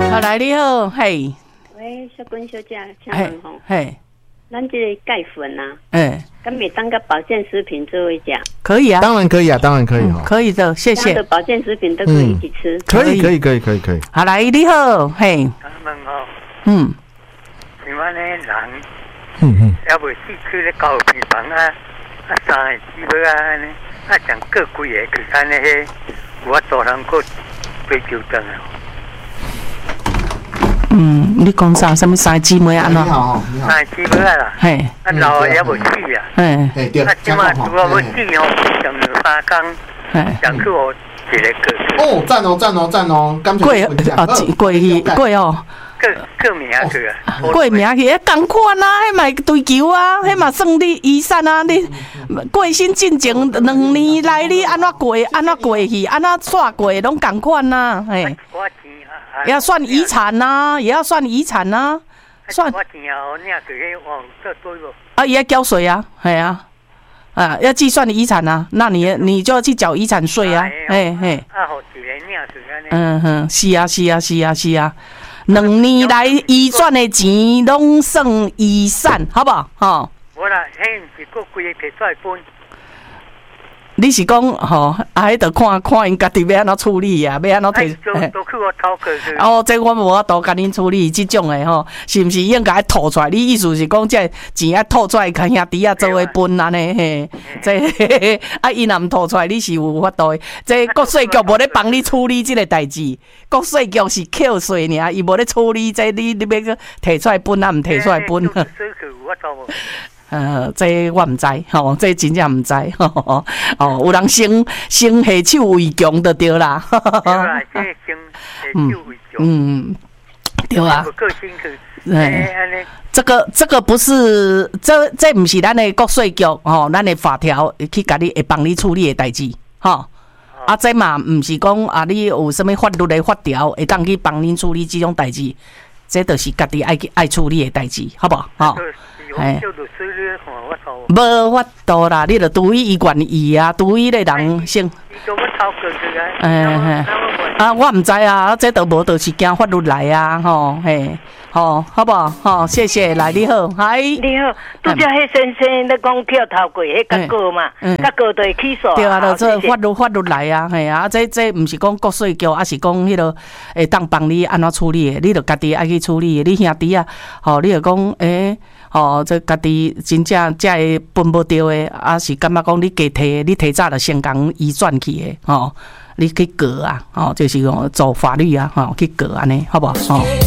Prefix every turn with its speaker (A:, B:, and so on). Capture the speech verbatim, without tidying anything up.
A: 好，来你好，嘿。
B: 喂，小君小姐，请问吼，
A: 嘿，
B: 咱这个钙粉啊，
A: 哎，
B: 敢袂当个保健食品做一下？
A: 可以啊，
C: 当然可以啊，当然可以哈、
A: 嗯，可以的，谢谢。
B: 这样的保健食品都可以一起吃。
C: 可以，可以，可以，可以，可以。
A: 好，来你好，嘿，
D: 他们哦，
A: 嗯，
D: 台湾的人，
C: 嗯嗯，
D: 要不市区的高平房啊，啊三个几尾啊，安尼，啊将各几个去安尼迄，有法度通过追求灯啊。
A: 嗯，你讲啥？什么三姊妹安怎？
C: 你好，你好。
D: 三个几尾啊啦，
A: 嘿，
D: 啊老的也无死啊，
A: 嘿，
C: 哎对，
D: 啊即马如果要死哦，上两三工，
A: 嘿，
D: 上去我一个个
C: 哦，赞哦，赞哦，赞哦，感谢
A: 过啊，过去过哦。
D: 各各名去啊，
A: 过名去，迄同款啊，迄嘛追求啊，迄嘛算你遗产啊，你过身进前两年来你安怎过，安怎过去，安怎煞过，拢同款呐，嘿，
D: 我钱啊，
A: 也要算遗产呐，也要算遗产呐，算
D: 我钱啊，领去迄往这多无？
A: 啊，也要交税啊，系啊，啊，要计算遗产啊，那你你就要去缴遗产税啊，嘿嘿，
D: 啊，好一个领去安尼。
A: 嗯哼，是啊是啊是啊是啊。两年来遗转的钱拢算遗产，好不好？吼。
D: 无啦，迄毋是佫规个摕出来分。
A: 你是讲吼，啊，迄着看看因家己要安怎处理啊，要安怎摕？
D: 都都去我头壳去。
A: 哦，这我无法度甲恁处理即种的吼，是毋是应该吐出来？你意思是讲，这钱啊吐出来，甲兄弟啊做伙分安尼嘿？这啊，伊若毋吐出来，你是有法度的。这国税局无咧帮你处理即个代志，国税局是扣税尔，伊无咧处理这你你要个摕出来分啊，毋摕出来分。
D: 所以有法度无？
A: 呃，这我毋知，吼、哦，这真正毋知，吼、哦，有人先先下手为强就对啦，
D: 对啦，这先下手为强，
A: 嗯，对啊，
D: 有个性去，
A: 哎，
D: 安尼，
A: 这个这个不是，这这不是咱的国税局，吼、哦，咱的法条去甲你会帮你处理的代志，吼、哦，啊，这嘛毋是讲啊，你有什么法律的法条会当去帮恁处理这种代志，这就是家己爱爱处理的代志，好不好？吼、哦。
D: 哎，
A: 无法度啦，你著除以伊愿意啊，除以咧人先。伊
D: 做要偷过去啊？
A: 哎啊，我毋知啊，这都无，就是惊法律来啊，吼嘿，吼，好不好？吼，谢谢，来你好，嗨，
E: 你好，拄则迄先生咧讲捡头过，迄甲告嘛，甲告就会起诉。
A: 对啊，就这法律法律来啊，嘿啊，这这毋是讲国税局，啊是讲迄个会当帮你安怎处理的，你著家己爱去处理的，你兄弟啊，吼，你著讲诶。哦，这家己真正才会分无着的，啊是感觉讲你加摕，你提早就先讲移转去的，吼、哦，你去告啊，吼、哦，就是讲做法律啊，吼、哦，去告安尼，好不好？吼、哦。